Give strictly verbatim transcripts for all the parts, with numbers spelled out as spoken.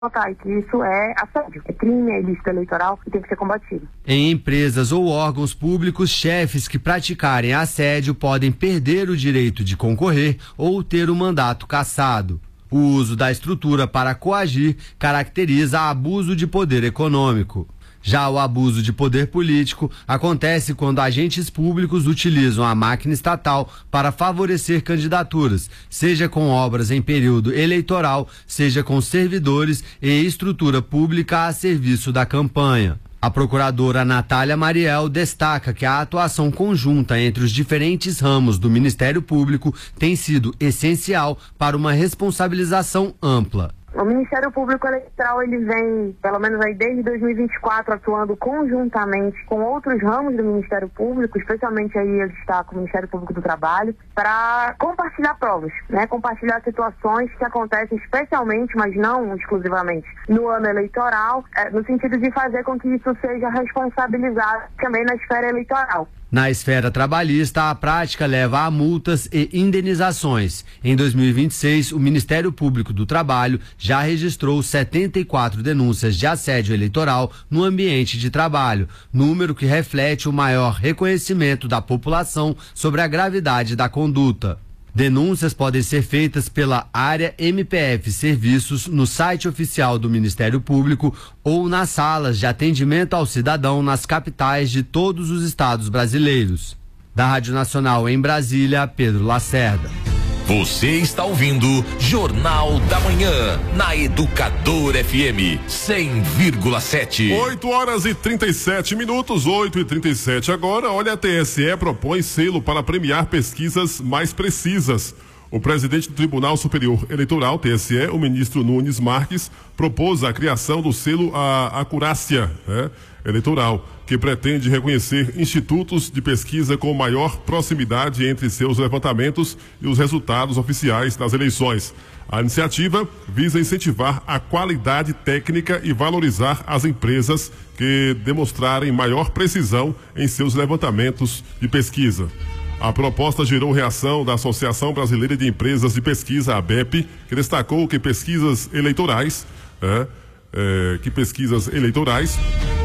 notar que isso é assédio, é crime, é ilícito eleitoral e tem que ser combatido. Em empresas ou órgãos públicos, chefes que praticarem assédio podem perder o direito de concorrer ou ter o mandato cassado. O uso da estrutura para coagir caracteriza abuso de poder econômico. Já o abuso de poder político acontece quando agentes públicos utilizam a máquina estatal para favorecer candidaturas, seja com obras em período eleitoral, seja com servidores e estrutura pública a serviço da campanha. A procuradora Natália Mariel destaca que a atuação conjunta entre os diferentes ramos do Ministério Público tem sido essencial para uma responsabilização ampla. O Ministério Público Eleitoral, ele vem, pelo menos aí desde dois mil e vinte e quatro, atuando conjuntamente com outros ramos do Ministério Público, especialmente aí eu destaco o Ministério Público do Trabalho, para compartilhar provas, né? Compartilhar situações que acontecem especialmente, mas não exclusivamente, no ano eleitoral, é, no sentido de fazer com que isso seja responsabilizado também na esfera eleitoral. Na esfera trabalhista, a prática leva a multas e indenizações. Em dois mil e vinte e seis, o Ministério Público do Trabalho já registrou setenta e quatro denúncias de assédio eleitoral no ambiente de trabalho, número que reflete o maior reconhecimento da população sobre a gravidade da conduta. Denúncias podem ser feitas pela área M P F Serviços no site oficial do Ministério Público ou nas salas de atendimento ao cidadão nas capitais de todos os estados brasileiros. Da Rádio Nacional em Brasília, Pedro Lacerda. Você está ouvindo Jornal da Manhã, na Educador F M cem vírgula sete. oito horas e trinta e sete minutos, oito e trinta e sete agora. Olha, a T S E propõe selo para premiar pesquisas mais precisas. O presidente do Tribunal Superior Eleitoral, T S E, o ministro Nunes Marques, propôs a criação do selo a Acurácia, né, eleitoral, que pretende reconhecer institutos de pesquisa com maior proximidade entre seus levantamentos e os resultados oficiais das eleições. A iniciativa visa incentivar a qualidade técnica e valorizar as empresas que demonstrarem maior precisão em seus levantamentos de pesquisa. A proposta gerou reação da Associação Brasileira de Empresas de Pesquisa, a B E P, que destacou que pesquisas eleitorais, é, é, que pesquisas eleitorais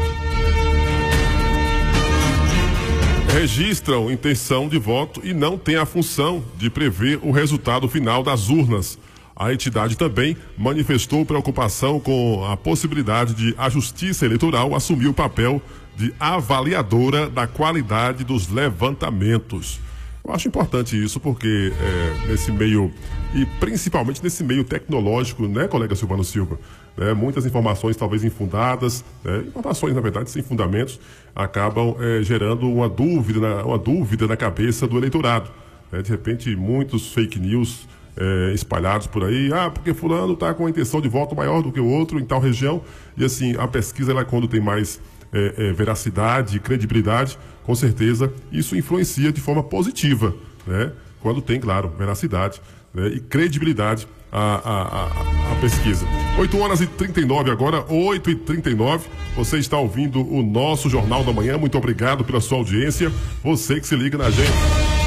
registram intenção de voto e não têm a função de prever o resultado final das urnas. A entidade também manifestou preocupação com a possibilidade de a Justiça Eleitoral assumir o papel de avaliadora da qualidade dos levantamentos. Eu acho importante isso porque é, nesse meio, e principalmente nesse meio tecnológico, né, colega Silvano Silva, né, muitas informações talvez infundadas, né, informações na verdade sem fundamentos, acabam é, gerando uma dúvida, na, uma dúvida na cabeça do eleitorado. Né, de repente muitos fake news é, espalhados por aí, ah, porque fulano está com a intenção de voto maior do que o outro em tal região, e assim, a pesquisa ela, quando tem mais É, é, veracidade e credibilidade, com certeza isso influencia de forma positiva, né? Quando tem, claro, veracidade, né? E credibilidade a, a, a, a pesquisa. oito horas e trinta e nove agora, oito e trinta e nove, você está ouvindo o nosso Jornal da Manhã, muito obrigado pela sua audiência, você que se liga na gente.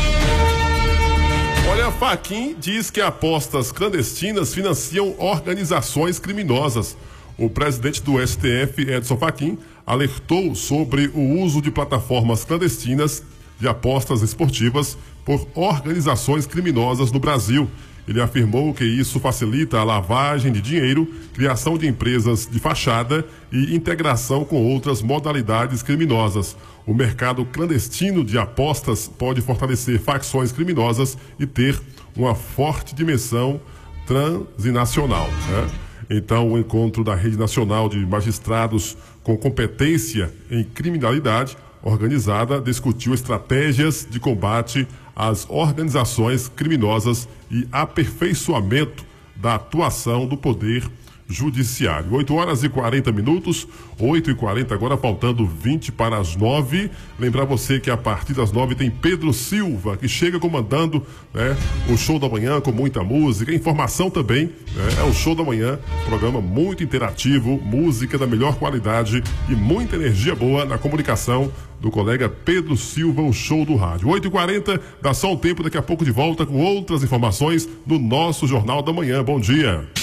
Olha, Fachin diz que apostas clandestinas financiam organizações criminosas. O presidente do S T F, Edson Fachin, alertou sobre o uso de plataformas clandestinas de apostas esportivas por organizações criminosas no Brasil. Ele afirmou que isso facilita a lavagem de dinheiro, criação de empresas de fachada e integração com outras modalidades criminosas. O mercado clandestino de apostas pode fortalecer facções criminosas e ter uma forte dimensão transnacional, né? Então, o encontro da Rede Nacional de Magistrados com competência em criminalidade organizada discutiu estratégias de combate às organizações criminosas e aperfeiçoamento da atuação do Poder Judiciário. oito horas e quarenta minutos, oito e quarenta agora, faltando vinte para as nove. Lembrar você que a partir das nove tem Pedro Silva, que chega comandando, né, o Show da Manhã com muita música, informação também, né, é o Show da Manhã, programa muito interativo, música da melhor qualidade e muita energia boa na comunicação do colega Pedro Silva, o Show do Rádio. oito e quarenta, dá só um tempo, daqui a pouco de volta com outras informações no nosso Jornal da Manhã. Bom dia.